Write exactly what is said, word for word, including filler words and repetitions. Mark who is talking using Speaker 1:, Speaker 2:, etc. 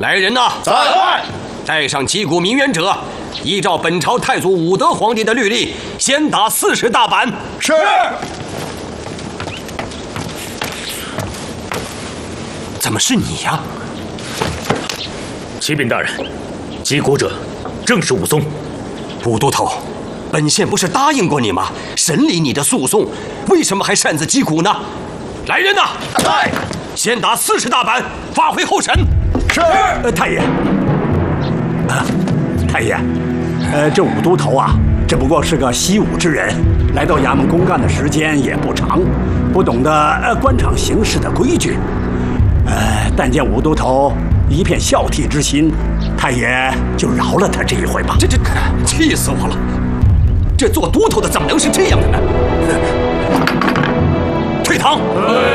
Speaker 1: 来人呐！
Speaker 2: 在。
Speaker 1: 带上击鼓鸣冤者，依照本朝太祖武德皇帝的律例，先打四十大板。
Speaker 2: 是。
Speaker 1: 怎么是你呀？
Speaker 3: 启禀大人，击鼓者正是武松。
Speaker 1: 武都头，本县不是答应过你吗？审理你的诉讼，为什么还擅自击鼓呢？来人呐！
Speaker 2: 在。
Speaker 1: 先打四十大板，发回候审。
Speaker 2: 是。
Speaker 4: 呃，太爷。啊，太爷，呃，这武都头啊，只不过是个习武之人，来到衙门公干的时间也不长，不懂得呃官场行事的规矩。呃，但见武都头一片孝悌之心，太爷就饶了他这一回吧。
Speaker 1: 这这，气死我了！这做都头的怎么能是这样的呢？退堂。